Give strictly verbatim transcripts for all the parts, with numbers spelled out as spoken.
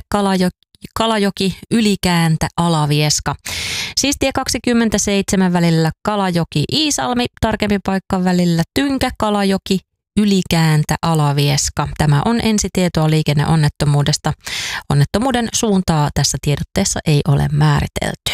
Kalajoki, Kalajoki Ylikääntä Alavieska. Siis tie kaksikymmentäseitsemän välillä Kalajoki-Iisalmi, tarkempi paikka välillä Tynkä, Kalajoki, Ylikääntä, Alavieska. Tämä on ensitietoa liikenneonnettomuudesta. Onnettomuuden suuntaa tässä tiedotteessa ei ole määritelty.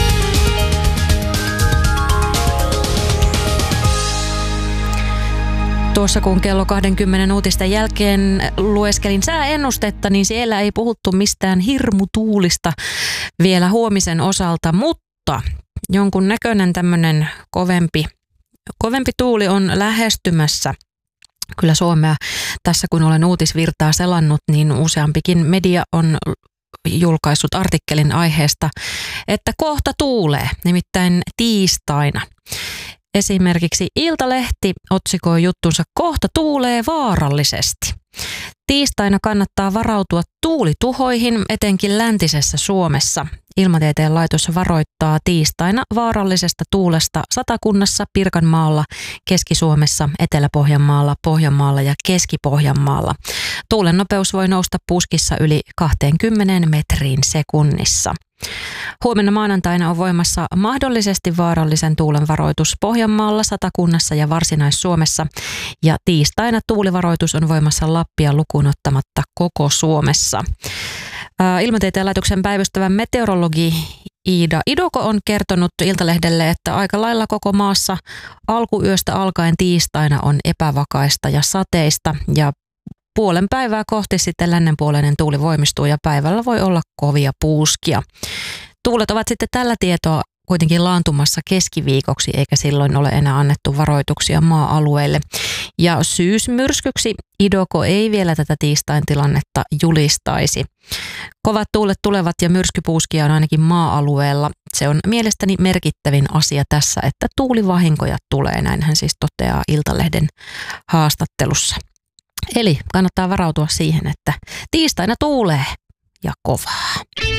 Tuossa kun kello kaksikymmentä uutisten jälkeen lueskelin sääennustetta, niin siellä ei puhuttu mistään hirmutuulista vielä huomisen osalta, mutta jonkun näköinen tämmöinen kovempi, kovempi tuuli on lähestymässä. Kyllä Suomea tässä kun olen uutisvirtaa selannut, niin useampikin media on julkaissut artikkelin aiheesta, että kohta tuulee, nimittäin tiistaina. Esimerkiksi Iltalehti otsikoi juttunsa kohta tuulee vaarallisesti. Tiistaina kannattaa varautua tuulituhoihin, etenkin läntisessä Suomessa. Ilmatieteen laitos varoittaa tiistaina vaarallisesta tuulesta Satakunnassa, Pirkanmaalla, Keski-Suomessa, Etelä-Pohjanmaalla, Pohjanmaalla ja Keski-Pohjanmaalla. Tuulen nopeus voi nousta puskissa yli kaksikymmentä metriin sekunnissa. Huomenna maanantaina on voimassa mahdollisesti vaarallisen tuulen varoitus Pohjanmaalla, Satakunnassa ja Varsinais-Suomessa. Ja tiistaina tuulivaroitus on voimassa Lappia lukuun ottamatta koko Suomessa. Ilmatieteen laitoksen päivystävä meteorologi Iida Idoko on kertonut Iltalehdelle, että aika lailla koko maassa alkuyöstä alkaen tiistaina on epävakaista ja sateista ja puolen päivää kohti sitten lännenpuoleinen tuuli voimistuu ja päivällä voi olla kovia puuskia. Tuulet ovat sitten tällä tietoa kuitenkin laantumassa keskiviikoksi, eikä silloin ole enää annettu varoituksia maa-alueille. Ja syysmyrskyksi Idoko ei vielä tätä tiistain tilannetta julistaisi. Kovat tuulet tulevat ja myrskypuuskia on ainakin maa-alueella. Se on mielestäni merkittävin asia tässä, että tuulivahinkoja tulee, näin hän siis toteaa Iltalehden haastattelussa. Eli kannattaa varautua siihen, että tiistaina tuulee ja kovaa.